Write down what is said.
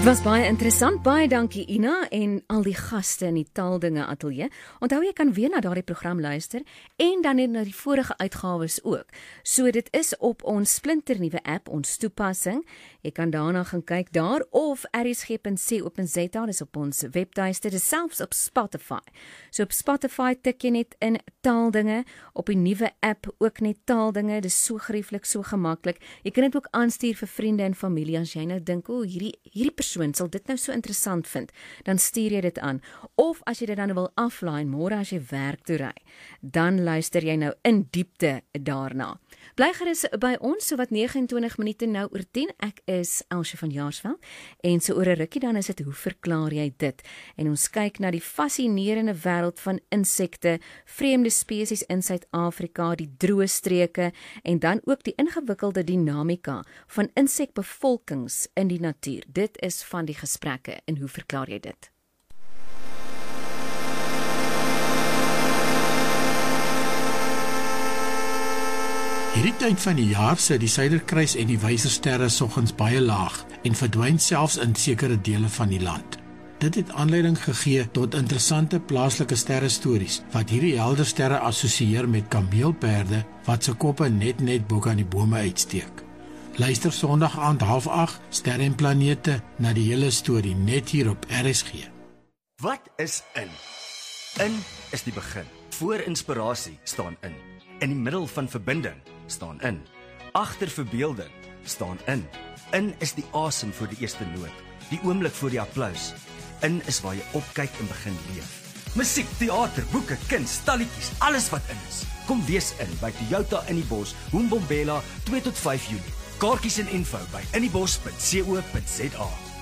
Was baie interessant, baie dankie Ina en al die gaste in die Taaldinge Ateljee. Onthou jy kan weer na daardie program luister en dan net na die vorige uitgawes ook. So dit is op ons splinternuwe app, ons toepassing. Jy kan daarna gaan kyk daar of rsg.co.za, dis op ons webtuiste, dis selfs op Spotify. So op Spotify tik jy net in Taaldinge, op die nuwe app ook net Taaldinge, dis so gerieflik, so gemaklik. Jy kan dit ook aanstuur vir vriende en familie as jy nou dink, o, hierdie persoon sal dit nou so interessant vind, dan stuur jy dit aan. Of as jy dit dan wil aflaai môre as jy werk toe ry, dan luister jy nou in diepte daarna. Bly gerus by ons, so wat 29 minute nou oor 10. Ek is Elsje van Jaarsveld en so oor 'n rukkie dan is dit hoe verklaar jy dit? En ons kyk na die fascinerende wêreld van insekte, vreemde spesies in Suid-Afrika, die droë streke en dan ook die ingewikkelde dinamika van insekbevolkings in die natuur. Dit is van die gesprekke en hoe verklaar jy dit? Hierdie tyd van die jaar sit die Suiderkruis en die Wysersterre soggens baie laag en verdwyn selfs in sekere dele van die land. Dit het aanleiding gegee tot interessante plaaslike sterrestories wat hierdie helder sterre assosieer met kameelperde wat se koppe net bo aan die bome uitsteek. Luister Sondag aand 7:30 Sterre en Planete na die hele storie net hier op RSG. Wat is in? In is die begin. Voor inspirasie staan in. In die middel van verbinding staan in. Agter verbeelding staan in. In is die asem voor die eerste noot, die oomblik voor die applous. In is waar jy opkyk en begin leef. Musiek, teater, boeke, kuns, stalletjies, alles wat in is. Kom wees in by Toyota in die Bos, Hoembombela 2 tot 5 Julie. Kaartjies en info by inniebos.co.za.